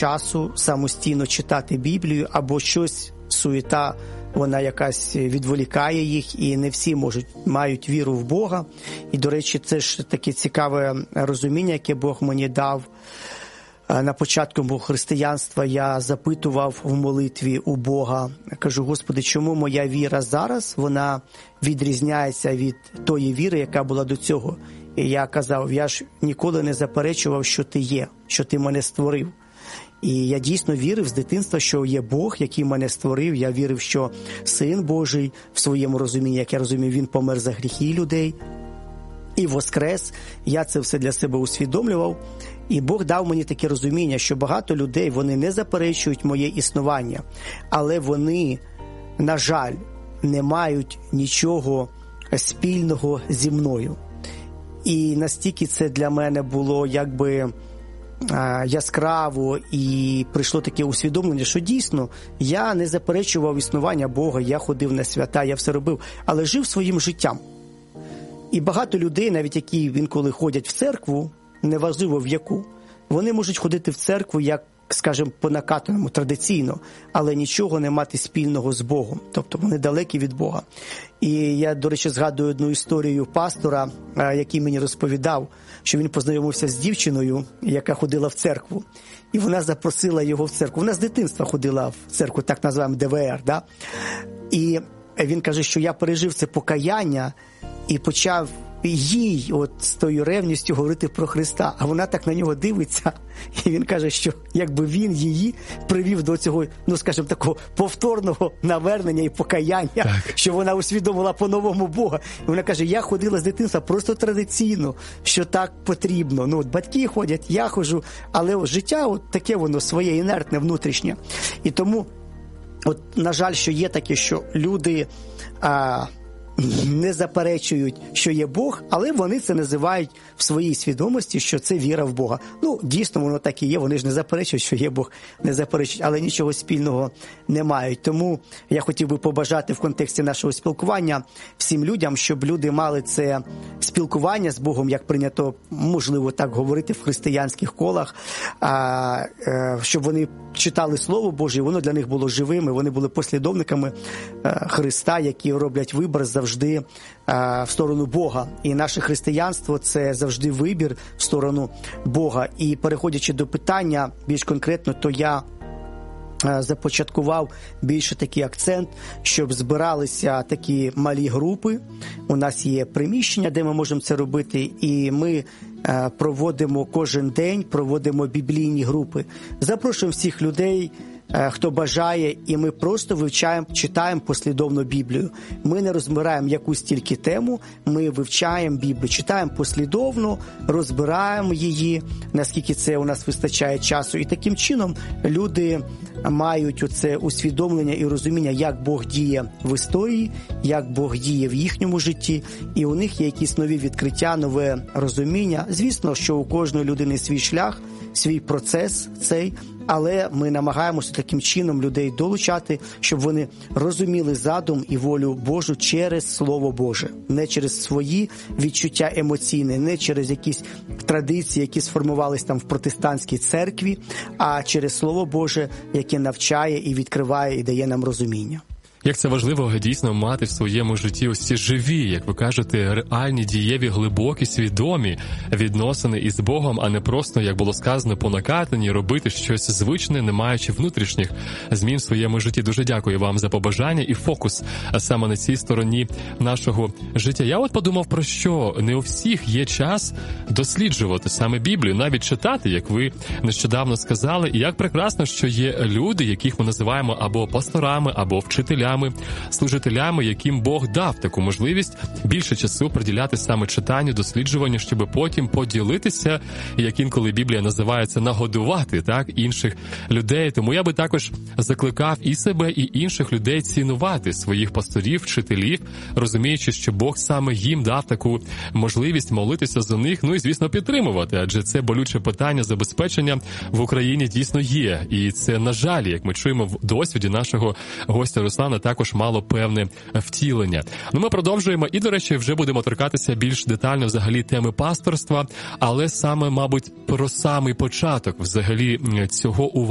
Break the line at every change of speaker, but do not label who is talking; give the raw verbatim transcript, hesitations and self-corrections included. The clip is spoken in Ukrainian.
часу самостійно читати Біблію, або щось, суєта, вона якась відволікає їх, і не всі можуть, мають віру в Бога. І, до речі, це ж таке цікаве розуміння, яке Бог мені дав. На початку мого християнства я запитував в молитві у Бога, кажу: Господи, чому моя віра зараз, вона відрізняється від тої віри, яка була до цього? І я казав: я ж ніколи не заперечував, що ти є, що ти мене створив. І я дійсно вірив з дитинства, що є Бог, який мене створив. Я вірив, що Син Божий в своєму розумінні, як я розумів, Він помер за гріхи людей і воскрес. Я це все для себе усвідомлював. І Бог дав мені таке розуміння, що багато людей, вони не заперечують моє існування, але вони, на жаль, не мають нічого спільного зі мною. І настільки це для мене було якби яскраво, і прийшло таке усвідомлення, що дійсно я не заперечував існування Бога, я ходив на свята, я все робив, але жив своїм життям. І багато людей, навіть які інколи ходять в церкву, неважливо в яку, вони можуть ходити в церкву, як, скажімо, по накатаному, традиційно, але нічого не мати спільного з Богом. Тобто вони далекі від Бога. І я, до речі, згадую одну історію пастора, який мені розповідав, що він познайомився з дівчиною, яка ходила в церкву. І вона запросила його в церкву. Вона з дитинства ходила в церкву, так називаємо Де Ве Ер. Да? І він каже, що я пережив це покаяння і почав їй от з тою ревністю говорити про Христа, а вона так на нього дивиться, і він каже, що якби він її привів до цього, ну, скажімо, такого повторного навернення і покаяння, так, що вона усвідомила по-новому Бога. І вона каже: я ходила з дитинства просто традиційно, що так потрібно. Ну, от батьки ходять, я ходжу, але от життя от таке воно своє, інертне, внутрішнє. І тому, от, на жаль, що є таке, що люди а, не заперечують, що є Бог, але вони це називають в своїй свідомості, що це віра в Бога. Ну, дійсно, воно так і є, вони ж не заперечують, що є Бог, не заперечують, але нічого спільного не мають. Тому я хотів би побажати в контексті нашого спілкування всім людям, щоб люди мали це спілкування з Богом, як прийнято, можливо, так говорити в християнських колах, а, щоб вони читали Слово Боже, воно для них було живим, і вони були послідовниками Христа, які роблять вибір завжди в сторону Бога. І наше християнство – це завжди вибір в сторону Бога. І переходячи до питання більш конкретно, то я започаткував більше такий акцент, щоб збиралися такі малі групи. У нас є приміщення, де ми можемо це робити, і ми проводимо кожен день, проводимо біблійні групи. Запрошуємо всіх людей, хто бажає, і ми просто вивчаємо, читаємо послідовно Біблію. Ми не розбираємо якусь тільки тему, ми вивчаємо Біблію, читаємо послідовно, розбираємо її, наскільки це у нас вистачає часу. І таким чином люди мають оце усвідомлення і розуміння, як Бог діє в історії, як Бог діє в їхньому житті, і у них є якісь нові відкриття, нове розуміння. Звісно, що у кожної людини свій шлях, свій процес цей, але ми намагаємося таким чином людей долучати, щоб вони розуміли задум і волю Божу через Слово Боже. Не через свої відчуття емоційні, не через якісь традиції, які сформувались там в протестантській церкві, а через Слово Боже, яке навчає і відкриває і дає нам розуміння.
Як це важливо дійсно мати в своєму житті ось ці живі, як ви кажете, реальні, дієві, глибокі, свідомі відносини із Богом, а не просто, як було сказано, по накатанні робити щось звичне, не маючи внутрішніх змін в своєму житті. Дуже дякую вам за побажання і фокус саме на цій стороні нашого життя. Я от подумав про що? Не у всіх є час досліджувати саме Біблію, навіть читати, як ви нещодавно сказали, і як прекрасно, що є люди, яких ми називаємо або пасторами, або вчителями, служителями, яким Бог дав таку можливість більше часу приділяти саме читанню, досліджуванню, щоб потім поділитися, як інколи Біблія називається, нагодувати, так, інших людей. Тому я би також закликав і себе, і інших людей цінувати своїх пасторів, вчителів, розуміючи, що Бог саме їм дав таку можливість молитися за них, ну і, звісно, підтримувати, адже це болюче питання забезпечення в Україні дійсно є. І це, на жаль, як ми чуємо в досвіді нашого гостя Руслана, також мало певне втілення. Ну, ми продовжуємо і, до речі, вже будемо торкатися більш детально взагалі теми пасторства, але саме, мабуть, про самий початок взагалі цього